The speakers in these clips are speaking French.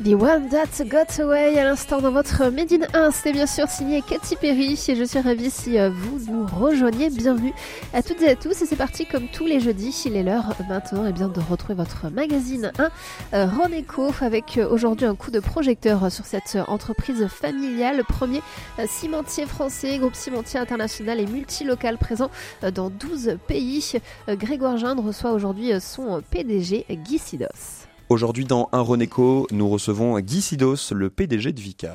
The One That Got Away à l'instant dans votre Made in 1, c'est bien sûr signé Katy Perry et je suis ravie si vous nous rejoignez. Bienvenue à toutes et à tous et c'est parti comme tous les jeudis, il est l'heure maintenant de retrouver votre magazine 1 Roneco avec aujourd'hui un coup de projecteur sur cette entreprise familiale, le premier cimentier français, groupe cimentier international et multilocal présent dans 12 pays. Grégoire Gindre reçoit aujourd'hui son PDG Guy Sidos. Aujourd'hui dans Un Roneco, nous recevons Guy Sidos, le PDG de Vicat.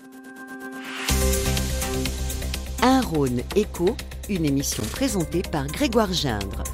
Un Rhône Éco, une émission présentée par Grégoire Gindre.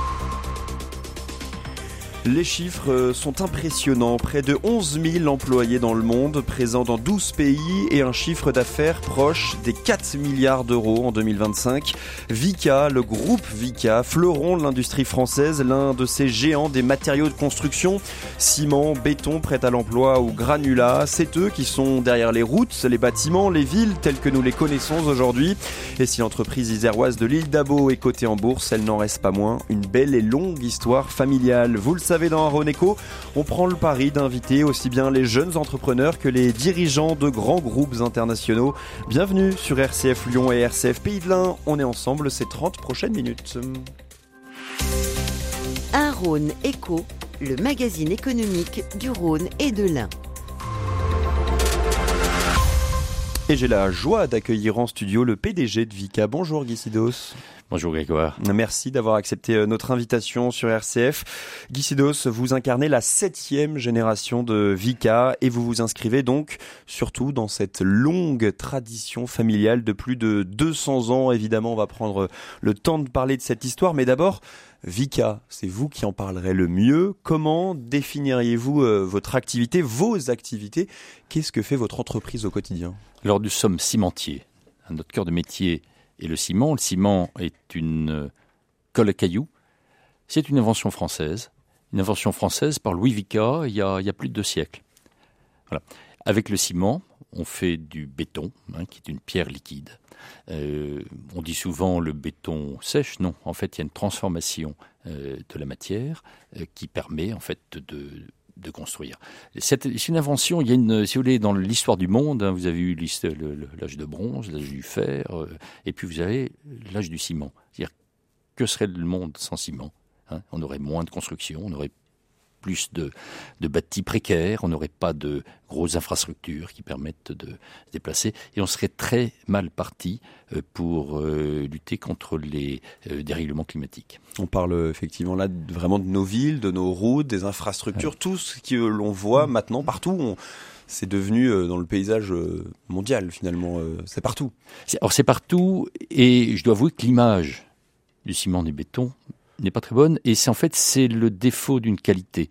Les chiffres sont impressionnants, près de 11 000 employés dans le monde, présents dans 12 pays et un chiffre d'affaires proche des 4 milliards d'euros en 2025. Vicat, le groupe Vicat, fleuron de l'industrie française, l'un de ces géants des matériaux de construction, ciment, béton, prêt à l'emploi ou granulat, c'est eux qui sont derrière les routes, les bâtiments, les villes telles que nous les connaissons aujourd'hui. Et si l'entreprise iséroise de l'île d'Abo est cotée en bourse, elle n'en reste pas moins une belle et longue histoire familiale. Vous le savez, dans un Roneco, on prend le pari d'inviter aussi bien les jeunes entrepreneurs que les dirigeants de grands groupes internationaux. Bienvenue sur RCF Lyon et RCF Pays de l'Ain. On est ensemble ces 30 prochaines minutes. Un Rhône Éco, le magazine économique du Rhône et de l'Ain. Et j'ai la joie d'accueillir en studio le PDG de Vicat. Bonjour Guy Sidos. Bonjour Grégoire. Merci d'avoir accepté notre invitation sur RCF. Guy Sidos, vous incarnez la 7e génération de Vicat et vous vous inscrivez donc surtout dans cette longue tradition familiale de plus de 200 ans. Évidemment, on va prendre le temps de parler de cette histoire, mais d'abord, Vicat, c'est vous qui en parlerez le mieux. Comment définiriez-vous votre activité, vos activités ? Qu'est-ce que fait votre entreprise au quotidien ? Alors nous sommes cimentiers. Notre cœur de métier est le ciment. Le ciment est une colle à cailloux. C'est une invention française. Une invention française par Louis Vicat il y a plus de 2 siècles. Voilà. Avec le ciment, on fait du béton, qui est une pierre liquide. On dit souvent le béton sèche. Non, en fait, il y a une transformation de la matière qui permet en fait de construire. C'est une invention, il y a si vous voulez, dans l'histoire du monde, vous avez eu l'âge de bronze, l'âge du fer, et puis vous avez l'âge du ciment. C'est-à-dire, que serait le monde sans ciment ? On aurait moins de construction, on aurait plus de bâtis précaires, on n'aurait pas de grosses infrastructures qui permettent de se déplacer, et on serait très mal parti pour lutter contre les dérèglements climatiques. On parle effectivement là vraiment de nos villes, de nos routes, des infrastructures, tout ce que l'on voit maintenant partout. C'est devenu dans le paysage mondial finalement, c'est partout. Alors c'est partout, et je dois avouer que l'image du ciment et du béton n'est pas très bonne, et c'est le défaut d'une qualité.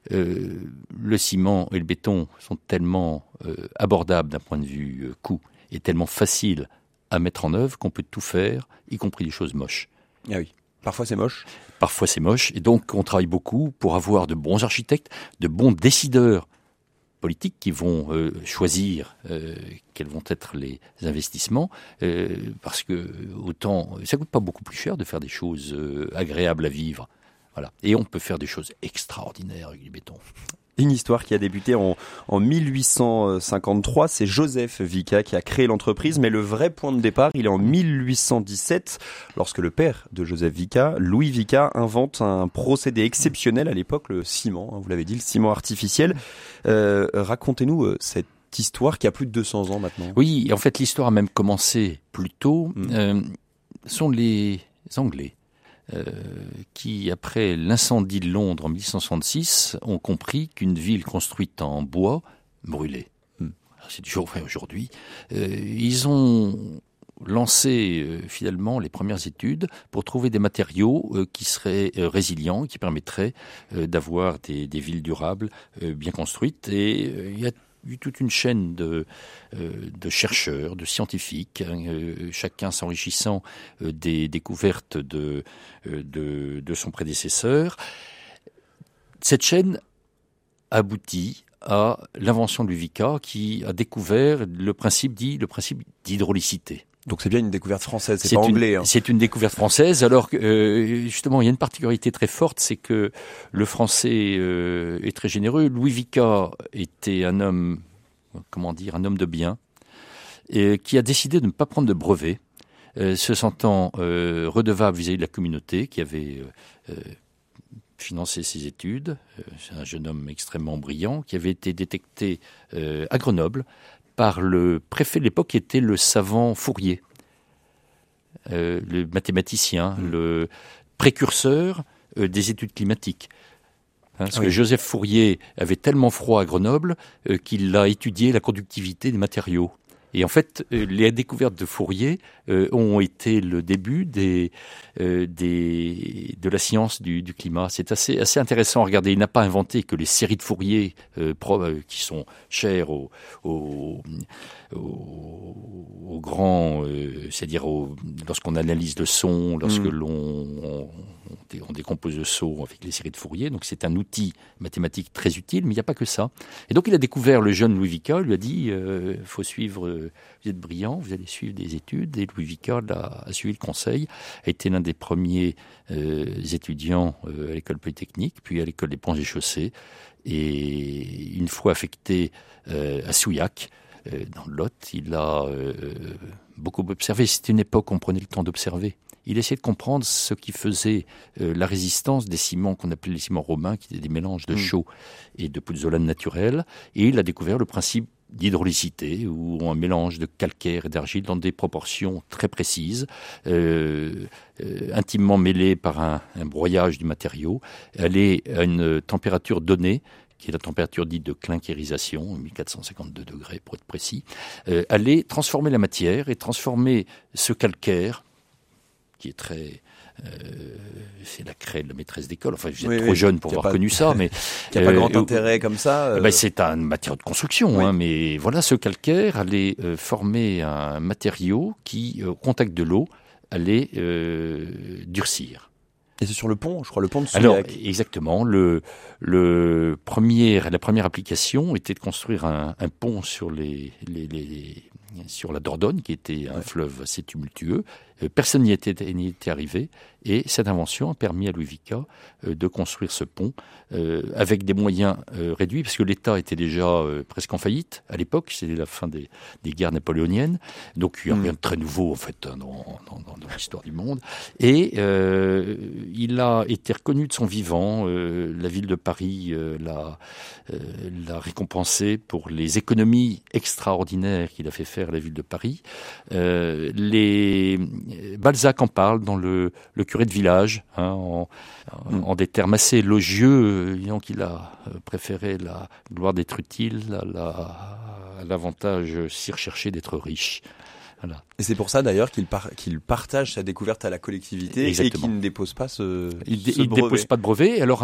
Le ciment et le béton sont tellement abordables d'un point de vue coût, et tellement faciles à mettre en œuvre qu'on peut tout faire, y compris des choses moches. Ah oui, parfois c'est moche. Parfois c'est moche, et donc on travaille beaucoup pour avoir de bons architectes, de bons décideurs politiques qui vont choisir quels vont être les investissements, parce que autant ça coûte pas beaucoup plus cher de faire des choses agréables à vivre, voilà. Et on peut faire des choses extraordinaires avec du béton. Une histoire qui a débuté en 1853, c'est Joseph Vicat qui a créé l'entreprise, mais le vrai point de départ, il est en 1817, lorsque le père de Joseph Vicat, Louis Vicat, invente un procédé exceptionnel à l'époque, le ciment, vous l'avez dit, le ciment artificiel. Racontez-nous cette histoire qui a plus de 200 ans maintenant. Oui, en fait l'histoire a même commencé plus tôt, sont les Anglais. Qui, après l'incendie de Londres en 1866, ont compris qu'une ville construite en bois brûlait. C'est toujours vrai aujourd'hui. Ils ont lancé finalement les premières études pour trouver des matériaux qui seraient résilients, qui permettraient d'avoir des villes durables bien construites. Et il y a eu toute une chaîne de chercheurs, de scientifiques, chacun s'enrichissant des découvertes de son prédécesseur. Cette chaîne aboutit à l'invention de Vicat qui a découvert le principe d'hydraulicité. Donc c'est bien une découverte française, c'est pas anglais. C'est une découverte française. Alors justement, il y a une particularité très forte, c'est que le français est très généreux. Louis Vicat était un homme de bien, qui a décidé de ne pas prendre de brevet, se sentant redevable vis-à-vis de la communauté qui avait financé ses études. C'est un jeune homme extrêmement brillant qui avait été détecté à Grenoble par le préfet de l'époque qui était le savant Fourier, le mathématicien, le précurseur des études climatiques. Parce que Joseph Fourier avait tellement froid à Grenoble qu'il a étudié la conductivité des matériaux. Et en fait, les découvertes de Fourier ont été le début de la science du climat. C'est assez intéressant à regarder. Il n'a pas inventé que les séries de Fourier qui sont chères aux grands, c'est-à-dire lorsqu'on analyse le son, lorsque on décompose le son avec les séries de Fourier. Donc c'est un outil mathématique très utile, mais il n'y a pas que ça. Et donc il a découvert le jeune Louis Vicat, lui a dit faut suivre, vous êtes brillant, vous allez suivre des études. Et Louis Vicat a suivi le conseil, a été l'un des premiers étudiants à l'école polytechnique, puis à l'école des ponts et chaussées. Et une fois affecté à Souillac, dans le Lot, il a beaucoup observé. C'était une époque où on prenait le temps d'observer. Il essayait de comprendre ce qui faisait la résistance des ciments qu'on appelait les ciments romains, qui étaient des mélanges de chaux et de pouzzolane naturelle. Et il a découvert le principe d'hydraulicité, où un mélange de calcaire et d'argile dans des proportions très précises, intimement mêlées par un broyage du matériau, allait à une température donnée, qui est la température dite de clinquérisation, 1452 degrés pour être précis, allait transformer la matière et transformer ce calcaire, qui est très... c'est la craie de la maîtresse d'école. Enfin, vous êtes trop jeune pour avoir connu ça, mais il n'y a pas grand intérêt comme ça. C'est un matériau de construction, mais voilà, ce calcaire allait former un matériau qui, au contact de l'eau, allait durcir. Et c'est sur le pont, je crois, le pont de Souillac. Alors, exactement. La première application était de construire un pont sur sur la Dordogne, qui était un fleuve assez tumultueux. Personne n'y était arrivé. Et cette invention a permis à Louis Vicat de construire ce pont avec des moyens réduits, parce que l'État était déjà presque en faillite à l'époque. C'était la fin des guerres napoléoniennes. Donc il n'y a rien de très nouveau, en fait, dans l'histoire du monde. Et il a été reconnu de son vivant. La ville de Paris l'a récompensé pour les économies extraordinaires qu'il a fait faire à la ville de Paris. Balzac en parle dans le curé de village, en des termes assez élogieux, disant qu'il a préféré la gloire d'être utile à l'avantage si recherché d'être riche. Voilà. Et c'est pour ça d'ailleurs qu'il partage sa découverte à la collectivité. Exactement. Et qu'il ne dépose pas ce brevet. Il ne dépose pas de brevet. Alors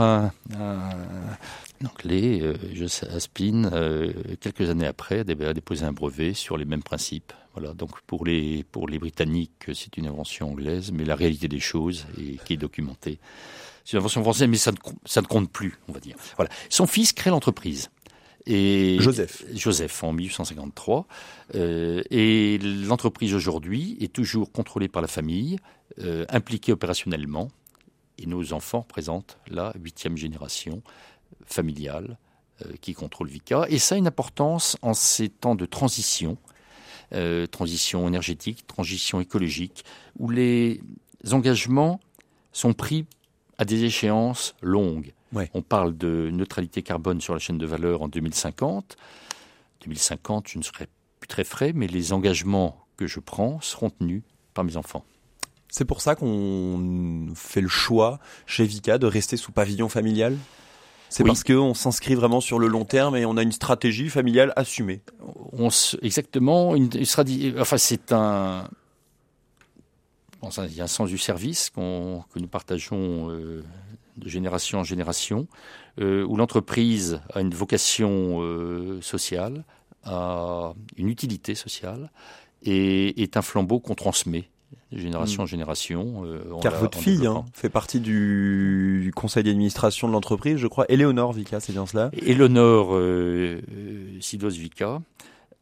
Joseph Aspin, quelques années après, a déposé un brevet sur les mêmes principes. Voilà. Donc pour les Britanniques, c'est une invention anglaise, mais la réalité des choses qui est documentée, c'est une invention française, mais ça ne compte plus, on va dire. Voilà. Son fils crée l'entreprise. Et Joseph en 1853. Et l'entreprise aujourd'hui est toujours contrôlée par la famille, impliquée opérationnellement. Et nos enfants représentent la 8e génération familiale qui contrôle Vicat. Et ça a une importance en ces temps de transition énergétique, transition écologique, où les engagements sont pris à des échéances longues. Ouais. On parle de neutralité carbone sur la chaîne de valeur en 2050. 2050, je ne serai plus très frais, mais les engagements que je prends seront tenus par mes enfants. C'est pour ça qu'on fait le choix chez Vicat de rester sous pavillon familial ? C'est parce qu'on s'inscrit vraiment sur le long terme et on a une stratégie familiale assumée. Exactement. Il y a un sens du service que nous partageons de génération en génération, où l'entreprise a une vocation sociale, a une utilité sociale et est un flambeau qu'on transmet de génération en génération. Car votre fille fait partie du conseil d'administration de l'entreprise, je crois. Éléonore Vicat, c'est bien cela ? Éléonore Sidos Vicat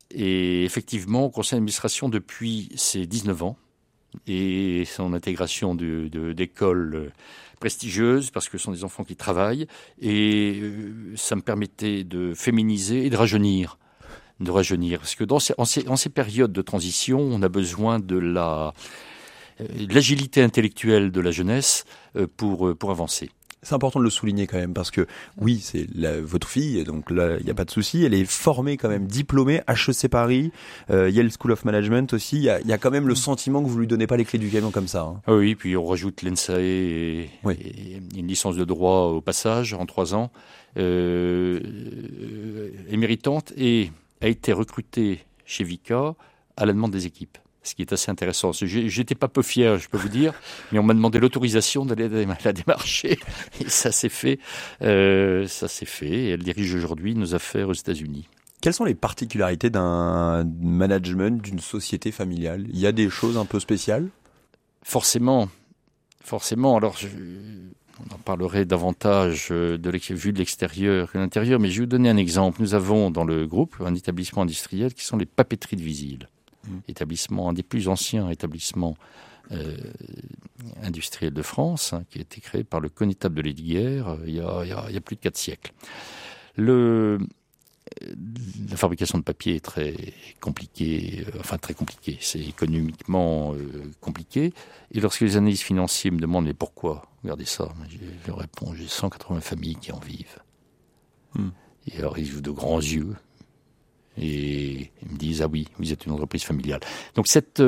Et effectivement, au conseil d'administration depuis ses 19 ans et son intégration d'écoles prestigieuses, parce que ce sont des enfants qui travaillent, et ça me permettait de féminiser et de rajeunir. Parce que en ces périodes de transition, on a besoin de l'agilité intellectuelle de la jeunesse pour avancer. C'est important de le souligner quand même, parce que oui, c'est votre fille, donc là, il n'y a pas de souci. Elle est formée quand même, diplômée, HEC Paris, Yale School of Management aussi. Il y a quand même le sentiment que vous lui donnez pas les clés du camion comme ça. Hein. Ah oui, puis on rajoute l'ENSAE et une licence de droit au passage en 3 ans, est méritante et a été recrutée chez Vicat à la demande des équipes. Ce qui est assez intéressant. J'étais pas peu fier, je peux vous dire, mais on m'a demandé l'autorisation d'aller la démarcher. Et ça s'est fait. Et elle dirige aujourd'hui nos affaires aux États-Unis. Quelles sont les particularités d'un management d'une société familiale ? Il y a des choses un peu spéciales ? Forcément. Alors, on en parlerait davantage vu de l'extérieur que de l'intérieur, mais je vais vous donner un exemple. Nous avons dans le groupe un établissement industriel qui sont les papeteries de Visil. Un des plus anciens établissements industriels de France, qui a été créé par le connétable de Lesdiguières il y a plus de 4 siècles. La fabrication de papier est très compliquée, c'est économiquement compliqué. Et lorsque les analystes financiers me demandent « mais pourquoi ?» Regardez ça, je leur réponds « j'ai 180 familles qui en vivent ». Et alors ils ouvrent de grands yeux. Et ils me disent « ah oui, vous êtes une entreprise familiale ». Donc cette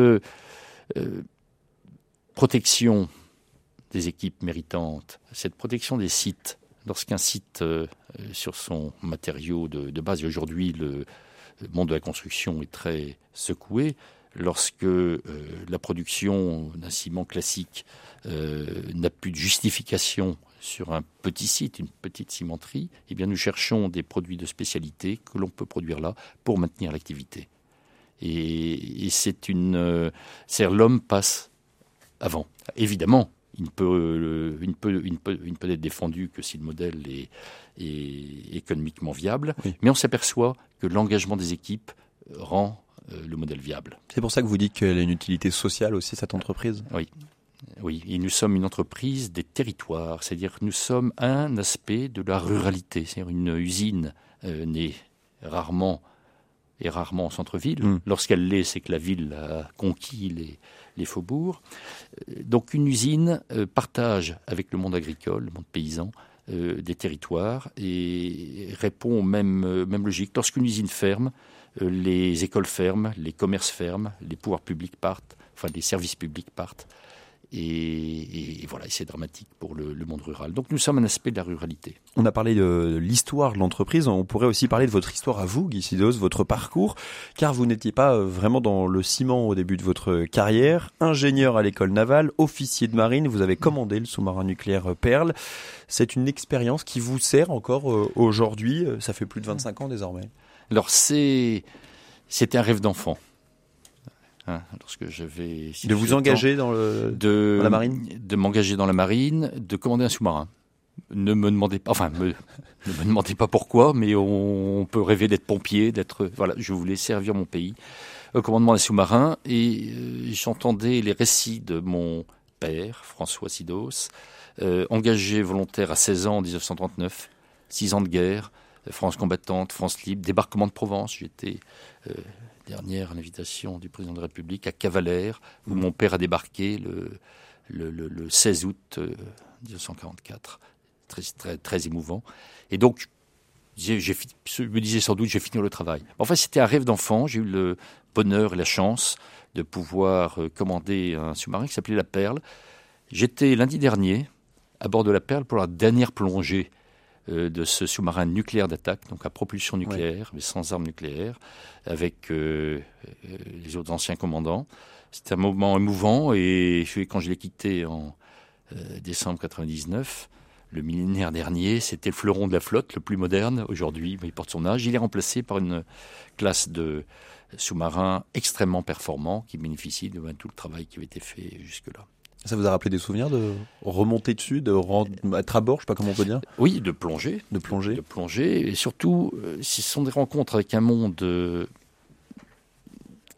protection des équipes méritantes, cette protection des sites, lorsqu'un site sur son matériau de base, et aujourd'hui le monde de la construction est très secoué, lorsque la production d'un ciment classique n'a plus de justification sur un petit site, une petite cimenterie, eh bien nous cherchons des produits de spécialité que l'on peut produire là pour maintenir l'activité. Et l'homme passe avant. Évidemment, il ne peut être défendu que si le modèle est économiquement viable, oui. Mais on s'aperçoit que l'engagement des équipes rend le modèle viable. C'est pour ça que vous dites qu'elle a une utilité sociale aussi, cette entreprise ? Oui, et nous sommes une entreprise des territoires, c'est-à-dire que nous sommes un aspect de la ruralité, c'est-à-dire une usine née rarement en centre-ville. Lorsqu'elle l'est, c'est que la ville a conquis les faubourgs. Donc une usine partage avec le monde agricole, le monde paysan, des territoires et répond aux mêmes logiques. Lorsqu'une usine ferme, les écoles ferment, les commerces ferment, les pouvoirs publics partent, les services publics partent. Et voilà, c'est dramatique pour le monde rural. Donc nous sommes un aspect de la ruralité. On a parlé de l'histoire de l'entreprise, on pourrait aussi parler de votre histoire à vous, Guy Sidos, votre parcours, car vous n'étiez pas vraiment dans le ciment au début de votre carrière. Ingénieur à l'école navale, officier de marine, vous avez commandé le sous-marin nucléaire Pearl. C'est une expérience qui vous sert encore aujourd'hui, ça fait plus de 25 ans désormais. Alors c'était un rêve d'enfant. Lorsque j'avais de vous engager dans la marine, de m'engager dans la marine, de commander un sous-marin. Ne me demandez pas pourquoi, mais on peut rêver d'être pompier, je voulais servir mon pays au commandement d'un sous-marin et j'entendais les récits de mon père, François Sidos, engagé volontaire à 16 ans en 1939, 6 ans de guerre, France combattante, France libre, débarquement de Provence. J'étais dernière à l'invitation du président de la République à Cavalère, où mon père a débarqué le 16 août 1944. Très, très émouvant. Et donc, je me disais sans doute, j'ai fini le travail. Enfin, c'était un rêve d'enfant. J'ai eu le bonheur et la chance de pouvoir commander un sous-marin qui s'appelait la Perle. J'étais lundi dernier à bord de la Perle pour la dernière plongée de ce sous-marin nucléaire d'attaque, donc à propulsion nucléaire, mais sans armes nucléaires, avec les autres anciens commandants. C'était un moment émouvant et quand je l'ai quitté en décembre 1999, le millénaire dernier, c'était le fleuron de la flotte, le plus moderne. Aujourd'hui, il porte son âge. Il est remplacé par une classe de sous-marins extrêmement performants qui bénéficient de tout le travail qui avait été fait jusque-là. Ça vous a rappelé des souvenirs de remonter dessus, être à bord, je ne sais pas comment on peut dire ? Oui, de plonger. De plonger. Et surtout, ce sont des rencontres avec un monde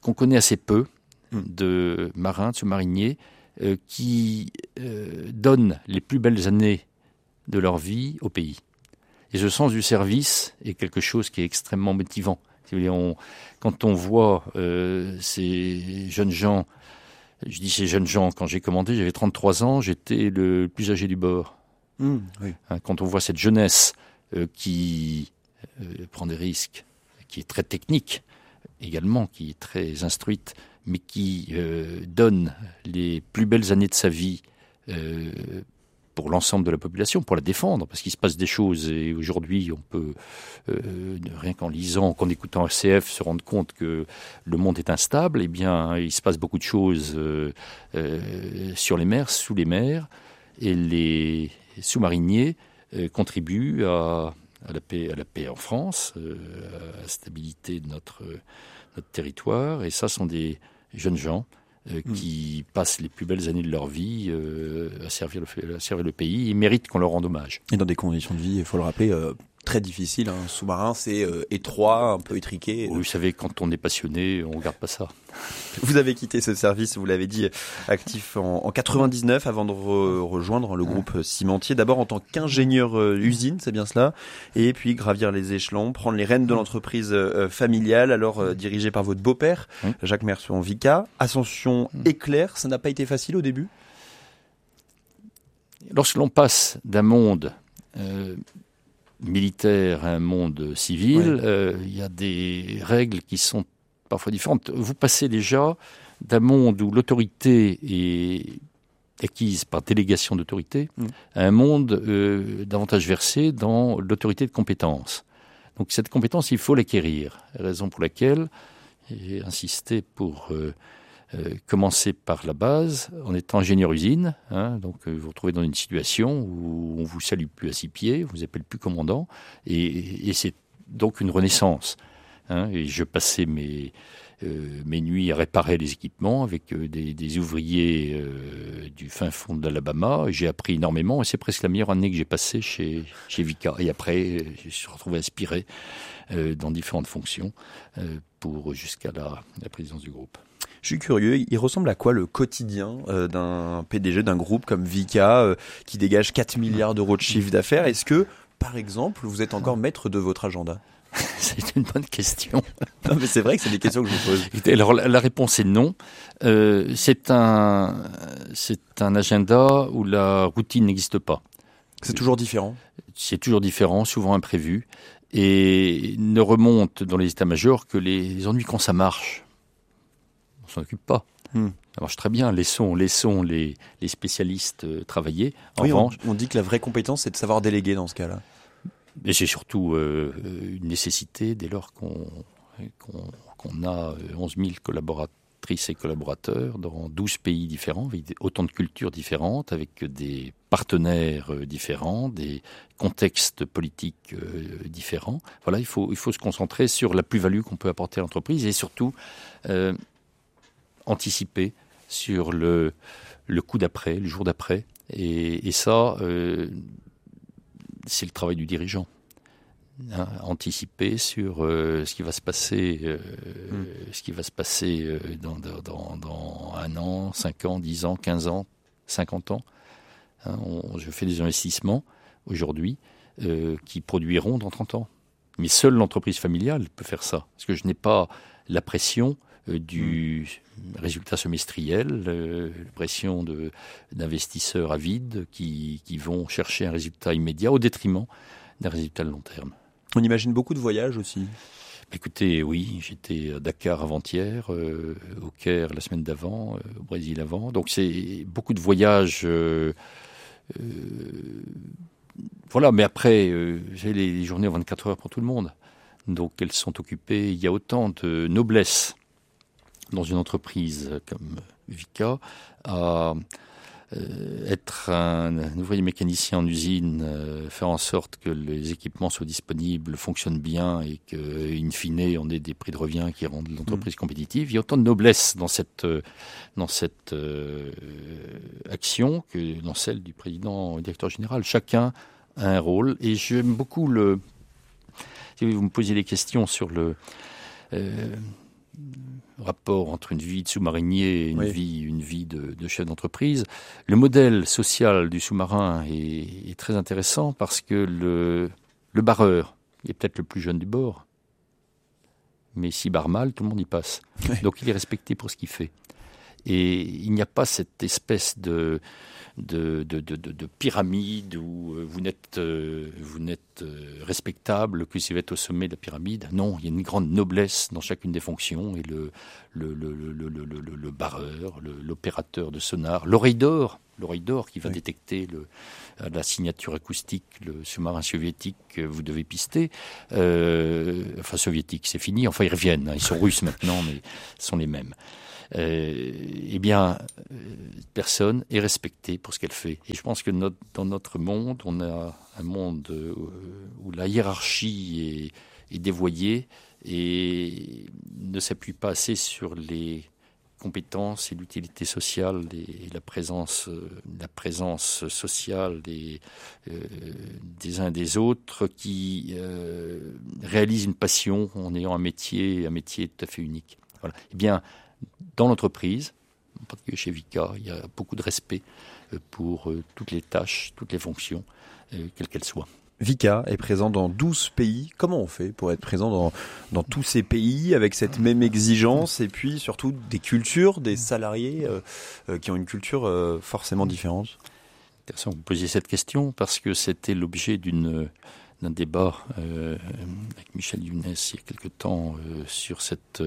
qu'on connaît assez peu de marins, de sous-mariniers, qui donnent les plus belles années de leur vie au pays. Et ce sens du service est quelque chose qui est extrêmement motivant. Quand on voit ces jeunes gens, je dis ces jeunes gens, quand j'ai commandé, j'avais 33 ans, j'étais le plus âgé du bord. Oui. Quand on voit cette jeunesse qui prend des risques, qui est très technique également, qui est très instruite, mais qui donne les plus belles années de sa vie pour l'ensemble de la population, pour la défendre, parce qu'il se passe des choses, et aujourd'hui on peut, rien qu'en lisant, qu'en écoutant RCF, se rendre compte que le monde est instable. Eh bien, il se passe beaucoup de choses sur les mers, sous les mers, et les sous-mariniers contribuent à la paix en France, à la stabilité de notre territoire, et ça sont des jeunes gens qui passent les plus belles années de leur vie à servir le pays. Ils méritent qu'on leur rende hommage. Et dans des conditions de vie, il faut le rappeler, très difficiles. Un sous-marin, c'est étroit, un peu étriqué. Vous savez, quand on est passionné, on ne regarde pas ça. Vous avez quitté ce service, vous l'avez dit, actif en 99 avant de rejoindre le groupe cimentier. D'abord en tant qu'ingénieur usine, c'est bien cela. Et puis gravir les échelons, prendre les rênes de l'entreprise familiale, alors dirigée par votre beau-père, Jacques Mercion-Vicat. Ascension éclair, ça n'a pas été facile au début ? Lorsque l'on passe d'un monde militaire à un monde civil, il y a des règles qui sont parfois différentes. Vous passez déjà d'un monde où l'autorité est acquise par délégation d'autorité à un monde davantage versé dans l'autorité de compétence. Donc cette compétence, il faut l'acquérir. Raison pour laquelle j'ai insisté pour commencer par la base en étant ingénieur usine. Donc vous vous retrouvez dans une situation où on vous salue plus à 6 pieds, on vous appelle plus commandant, et c'est donc une renaissance. Et je passais mes nuits à réparer les équipements avec des ouvriers du fin fond de l'Alabama. J'ai appris énormément, et c'est presque la meilleure année que j'ai passée chez Vicat. Et après, je me suis retrouvé aspiré dans différentes fonctions jusqu'à la présidence du groupe. Je suis curieux, il ressemble à quoi le quotidien d'un PDG d'un groupe comme Vicat qui dégage 4 milliards d'euros de chiffre d'affaires ? Est-ce que, par exemple, vous êtes encore maître de votre agenda ? C'est une bonne question. Non, mais c'est vrai que c'est des questions que je vous pose. Alors, la réponse est non. C'est un agenda où la routine n'existe pas. C'est toujours différent ? C'est toujours différent, souvent imprévu, et ne remonte dans les états-majors que les ennuis quand ça marche. On s'en occupe pas. Ça marche très bien. Laissons les spécialistes travailler. En revanche, on dit que la vraie compétence, c'est de savoir déléguer dans ce cas-là. Et c'est surtout une nécessité dès lors qu'on a 11 000 collaboratrices et collaborateurs dans 12 pays différents, avec autant de cultures différentes, avec des partenaires différents, des contextes politiques différents. Voilà, il faut se concentrer sur la plus-value qu'on peut apporter à l'entreprise et surtout anticiper sur le coup d'après, le jour d'après. Et ça... c'est le travail du dirigeant. Anticiper sur ce qui va se passer, dans 1 an, 5 ans, 10 ans, 15 ans, 50 ans. Je fais des investissements aujourd'hui qui produiront dans 30 ans. Mais seule l'entreprise familiale peut faire ça. Parce que je n'ai pas la pression du résultat semestriel, la pression d'investisseurs avides qui vont chercher un résultat immédiat au détriment d'un résultat de long terme. On imagine beaucoup de voyages aussi. Écoutez, oui, j'étais à Dakar avant-hier, au Caire la semaine d'avant, au Brésil avant. Donc c'est beaucoup de voyages. Voilà, mais après, j'ai les journées en 24 heures pour tout le monde. Donc elles sont occupées. Il y a autant de noblesse dans une entreprise comme Vicat à être un ouvrier mécanicien en usine, faire en sorte que les équipements soient disponibles, fonctionnent bien et qu'in fine, on ait des prix de revient qui rendent l'entreprise compétitive. Il y a autant de noblesse dans cette action que dans celle du président et directeur général. Chacun a un rôle et j'aime beaucoup si vous me posiez des questions sur rapport entre une vie de sous-marinier et une vie de chef d'entreprise. Le modèle social du sous-marin est très intéressant parce que le barreur est peut-être le plus jeune du bord, mais s'il barre mal, tout le monde y passe. Oui. Donc il est respecté pour ce qu'il fait. Et il n'y a pas cette espèce de pyramide où vous n'êtes respectable que si vous êtes au sommet de la pyramide. Non, il y a une grande noblesse dans chacune des fonctions. Et le barreur, l'opérateur de sonar, l'oreille d'or qui va détecter la signature acoustique, le sous-marin soviétique que vous devez pister. Enfin, soviétique, c'est fini. Enfin, ils reviennent. Ils sont russes maintenant, mais ce sont les mêmes. Personne est respectée pour ce qu'elle fait. Et je pense que dans notre monde, on a un monde où la hiérarchie est dévoyée et ne s'appuie pas assez sur les compétences et l'utilité sociale et la présence sociale des uns et des autres qui réalisent une passion en ayant un métier tout à fait unique. Voilà. Eh bien, dans l'entreprise, en particulier chez Vicat, il y a beaucoup de respect pour toutes les tâches, toutes les fonctions, quelles qu'elles soient. Vicat est présent dans 12 pays. Comment on fait pour être présent dans tous ces pays avec cette même exigence et puis surtout des cultures, des salariés qui ont une culture forcément différente? Intéressant que vous posiez cette question parce que c'était l'objet d'un débat avec Michel Younes il y a quelque temps sur cette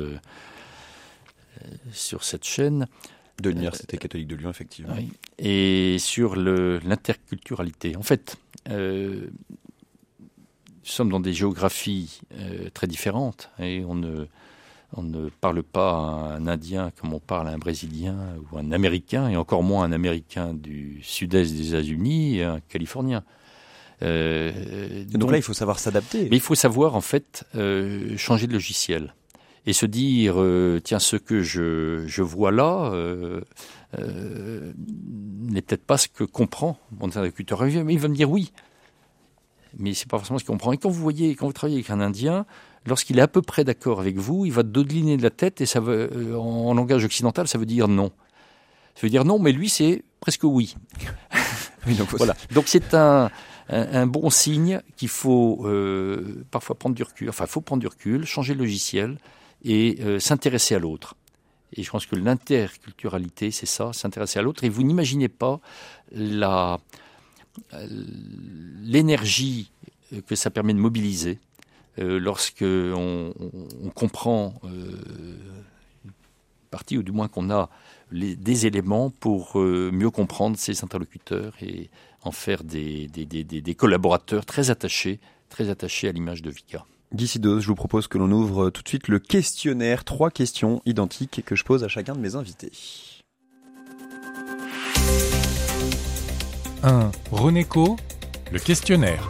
chaîne. De l'Université catholique de Lyon, effectivement. Oui. Et sur l'interculturalité. En fait, nous sommes dans des géographies très différentes et on ne parle pas à un Indien comme on parle à un Brésilien ou un Américain, et encore moins un Américain du sud-est des États-Unis et un Californien. Donc là, il faut savoir s'adapter. Mais il faut savoir, en fait, changer de logiciel. Et se dire, tiens, ce que je vois là n'est peut-être pas ce que comprend mon interlocuteur. Mais il va me dire oui. Mais c'est pas forcément ce qu'il comprend. Et quand vous travaillez avec un Indien, lorsqu'il est à peu près d'accord avec vous, il va dodeliner de la tête et ça veut, en langage occidental, ça veut dire non. Ça veut dire non, mais lui, c'est presque oui. Oui, donc voilà. Donc c'est un bon signe qu'il faut parfois prendre du recul. Enfin, il faut prendre du recul, changer le logiciel et s'intéresser à l'autre. Et je pense que l'interculturalité, c'est ça, s'intéresser à l'autre. Et vous n'imaginez pas l'énergie que ça permet de mobiliser lorsque on comprend une partie, ou du moins qu'on a des éléments pour mieux comprendre ses interlocuteurs et en faire des collaborateurs très attachés à l'image de Vicat. Guy Sidos, je vous propose que l'on ouvre tout de suite le questionnaire. 3 questions identiques que je pose à chacun de mes invités. 1. Renéco, le questionnaire.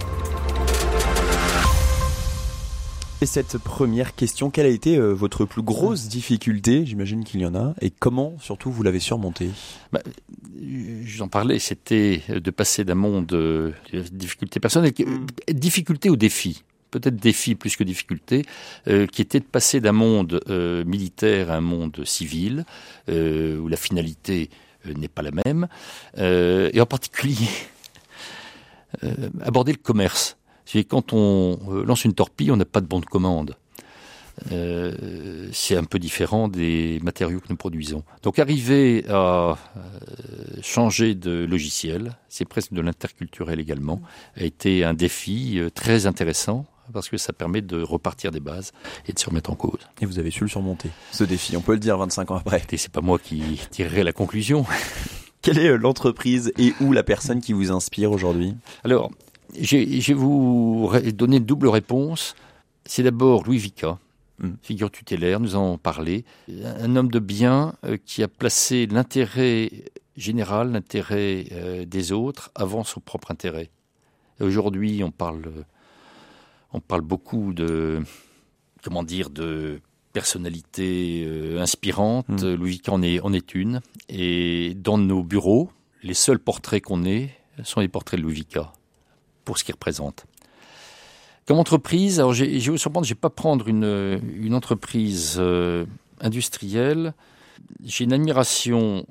Et cette première question, quelle a été votre plus grosse difficulté? J'imagine qu'il y en a. Et comment, surtout, vous l'avez surmontée? J'en parlais, c'était de passer d'un monde de difficultés personnelles, difficulté au défi. Peut-être défi plus que difficulté, qui était de passer d'un monde militaire à un monde civil, où la finalité n'est pas la même, et en particulier aborder le commerce. C'est quand on lance une torpille, on n'a pas de bon de commande. C'est un peu différent des matériaux que nous produisons. Donc arriver à changer de logiciel, c'est presque de l'interculturel également, a été un défi très intéressant, parce que ça permet de repartir des bases et de se remettre en cause. Et vous avez su le surmonter, ce défi, on peut le dire 25 ans après. Et c'est pas moi qui tirerai la conclusion. Quelle est l'entreprise et ou la personne qui vous inspire aujourd'hui? Alors, je vais vous donner une double réponse. C'est d'abord Louis Vicat, figure tutélaire, nous en avons parlé. Un homme de bien qui a placé l'intérêt général, l'intérêt des autres avant son propre intérêt. Et aujourd'hui, on parle beaucoup de personnalités inspirantes. Louis Vicat en est une. Et dans nos bureaux, les seuls portraits qu'on ait sont les portraits de Louis Vicat, pour ce qu'il représente. Comme entreprise, alors je vais vous surprendre, je ne vais pas prendre une entreprise industriel, j'ai une admiration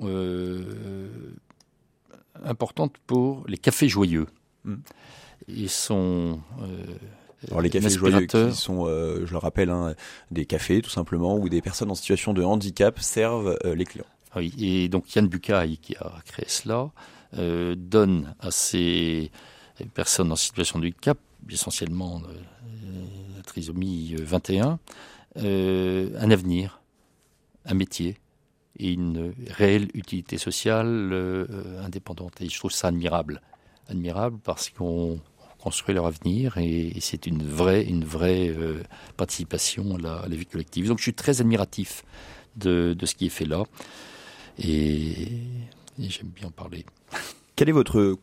importante pour les cafés joyeux. Ils sont alors les cafés joyeux qui sont, je le rappelle, des cafés tout simplement où des personnes en situation de handicap servent les clients. Oui, et donc Yann Bucaille, qui a créé cela, donne à ces personnes en situation de handicap, essentiellement la trisomie 21, un avenir, un métier et une réelle utilité sociale indépendante. Et je trouve ça admirable parce qu'on construit leur avenir et c'est une vraie participation à la vie collective. Donc je suis très admiratif de ce qui est fait là et j'aime bien en parler. Quel est votre